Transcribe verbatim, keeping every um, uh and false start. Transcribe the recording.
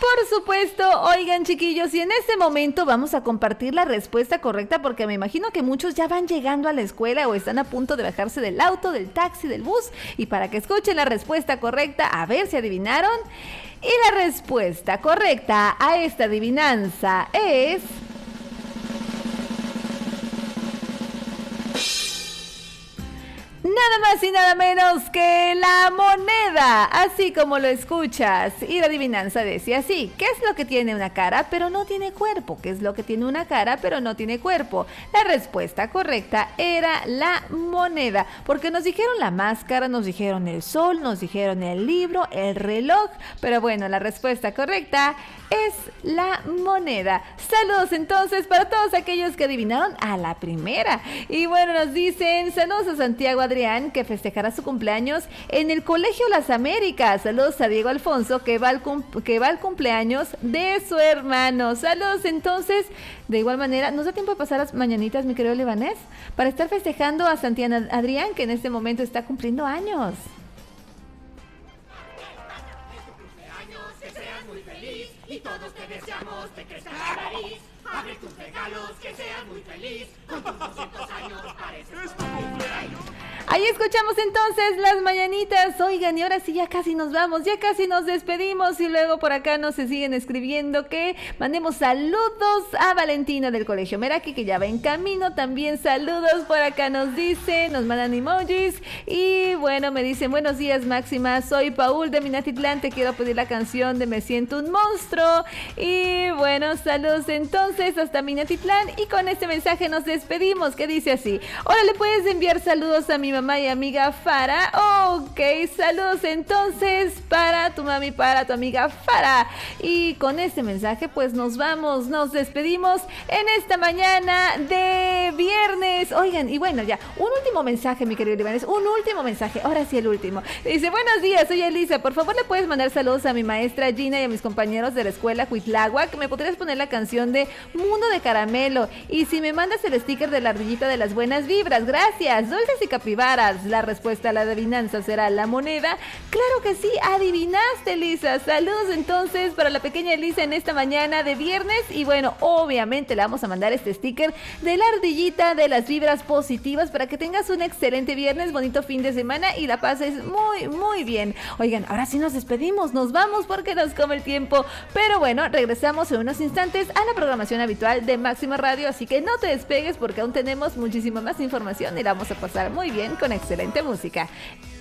Por supuesto, oigan chiquillos, y en este momento vamos a compartir la respuesta correcta porque me imagino que muchos ya van llegando a la escuela o están a punto de bajarse del auto, del taxi, del bus, y para que escuchen la respuesta correcta, a ver si adivinaron. Y la respuesta correcta a esta adivinanza es... nada más y nada menos que la moneda, así como lo escuchas. Y la adivinanza decía así: ¿qué es lo que tiene una cara pero no tiene cuerpo? ¿Qué es lo que tiene una cara pero no tiene cuerpo? La respuesta correcta era la moneda, porque nos dijeron la máscara, nos dijeron el sol, nos dijeron el libro, el reloj, pero bueno, la respuesta correcta es la moneda. Saludos entonces para todos aquellos que adivinaron a la primera. Y bueno, nos dicen saludos a Santiago Adrián, que festejará su cumpleaños en el Colegio Las Américas. Saludos a Diego Alfonso, que va al, cum que va al cumpleaños de su hermano. Saludos entonces. De igual manera, ¿nos da tiempo de pasar las mañanitas, mi querido Libanés? Para estar festejando a Santiago Adrián, que en este momento está cumpliendo años. Y todos te deseamos que crezca la nariz. Abre tus regalos, que seas muy feliz. Con tus doscientos años pareces tu cumpleaños. Ahí escuchamos entonces las mañanitas. Oigan, y ahora sí ya casi nos vamos, ya casi nos despedimos. Y luego por acá nos se siguen escribiendo que mandemos saludos a Valentina del Colegio Meraki, que ya va en camino. También saludos por acá nos dicen, nos mandan emojis. Y bueno, me dicen buenos días Máxima, soy Paul de Minatitlán, te quiero pedir la canción de Me Siento un Monstruo. Y bueno, saludos entonces hasta Minatitlán. Y con este mensaje nos despedimos, que dice así: hola, ¿le puedes enviar saludos a mi mamá y amiga Fara? Ok, saludos entonces para tu mami, para tu amiga Fara. Y con este mensaje pues nos vamos, nos despedimos en esta mañana de viernes. Oigan, y bueno, ya, un último mensaje, mi querido Libanés, un último mensaje, ahora sí el último. Dice, buenos días, soy Elisa, por favor le puedes mandar saludos a mi maestra Gina y a mis compañeros de la escuela Cuitláhuac, que me podrías poner la canción de Mundo de Caramelo, y si me mandas el sticker de la ardillita de las buenas vibras, gracias. Dulces y capibaras. La respuesta a la adivinanza será la moneda. Claro que sí, adivinaste, Elisa. Saludos entonces para la pequeña Elisa en esta mañana de viernes. Y bueno, obviamente le vamos a mandar este sticker de la ardillita de las vibras positivas para que tengas un excelente viernes, bonito fin de semana y la pases muy, muy bien. Oigan, ahora sí nos despedimos, nos vamos porque nos come el tiempo. Pero bueno, regresamos en unos instantes a la programación habitual de Máxima Radio, así que no te despegues porque aún tenemos muchísima más información y la vamos a pasar muy bien con excelente música.